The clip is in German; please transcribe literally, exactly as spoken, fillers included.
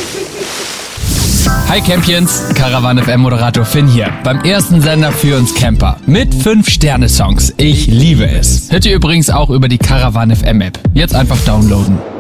Hi Campions, Caravan F M Moderator Finn hier, beim ersten Sender für uns Camper mit fünf Sterne Songs. Ich liebe es. Hört ihr übrigens auch über die Caravan F M App. Jetzt einfach downloaden.